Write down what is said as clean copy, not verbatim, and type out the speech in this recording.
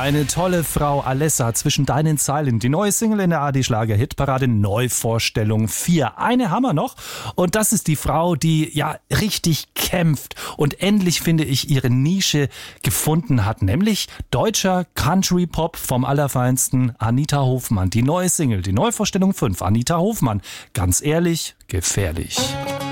Eine tolle Frau, Alessa, zwischen deinen Zeilen. Die neue Single in der ARD-Schlager-Hitparade, Neuvorstellung 4. Eine haben wir noch und das ist die Frau, die ja richtig kämpft und endlich, finde ich, ihre Nische gefunden hat, nämlich deutscher Country-Pop vom Allerfeinsten, Anita Hofmann. Die neue Single, die Neuvorstellung 5, Anita Hofmann. Ganz ehrlich, gefährlich.